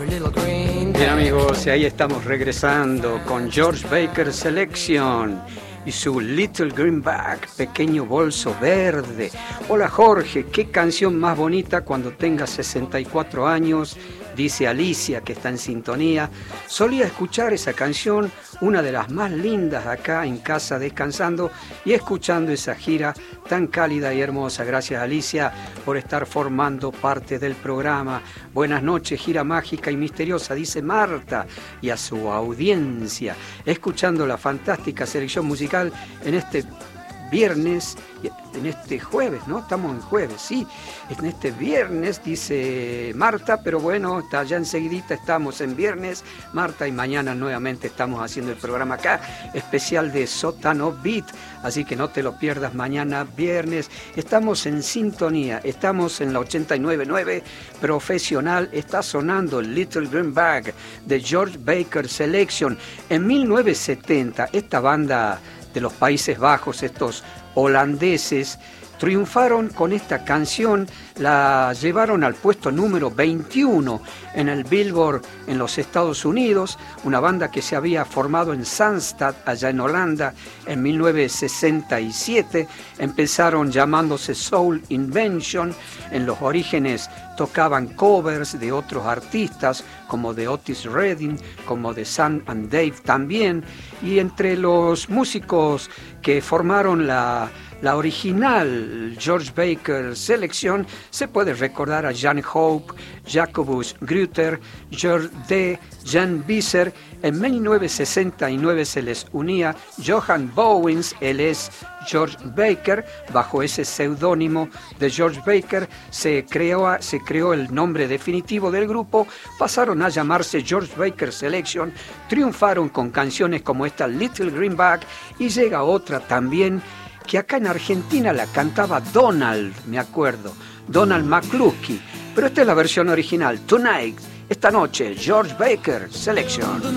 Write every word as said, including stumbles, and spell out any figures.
Bien amigos, y ahí estamos regresando con George Baker Selection y su Little Green Bag, pequeño bolso verde. Hola Jorge, qué canción más bonita cuando tengas sesenta y cuatro años, dice Alicia que está en sintonía. Solía escuchar esa canción, una de las más lindas acá en casa descansando y escuchando esa gira tan cálida y hermosa. Gracias Alicia por estar formando parte del programa. Buenas noches, gira mágica y misteriosa, dice Marta, y a su audiencia, escuchando la fantástica selección musical en este viernes, en este jueves, ¿no? Estamos en jueves, sí, en este viernes, dice Marta, pero bueno, está ya enseguidita, estamos en viernes, Marta, y mañana nuevamente estamos haciendo el programa acá, especial de Sótano Beat, así que no te lo pierdas mañana viernes. Estamos en sintonía, estamos en la ochenta y nueve punto nueve Profesional, está sonando Little Green Bag de George Baker Selection. En mil novecientos setenta, esta banda de los Países Bajos, estos holandeses, triunfaron con esta canción, la llevaron al puesto número veintiuno en el Billboard en los Estados Unidos, una banda que se había formado en Zaanstad, allá en Holanda, en mil novecientos sesenta y siete, empezaron llamándose Soul Invention, en los orígenes tocaban covers de otros artistas, como de Otis Redding, como de Sam and Dave también, y entre los músicos que formaron la La original George Baker Selection se puede recordar a Jan Hope, Jacobus Grutter, George D., Jan Visser. En mil novecientos sesenta y nueve se les unía Johan Bowens, él es George Baker, bajo ese seudónimo de George Baker se creó, se creó el nombre definitivo del grupo, pasaron a llamarse George Baker Selection, triunfaron con canciones como esta Little Green Bag, y llega otra también que acá en Argentina la cantaba Donald, me acuerdo, Donald McCluskey, pero esta es la versión original, Tonight, esta noche, George Baker Selection.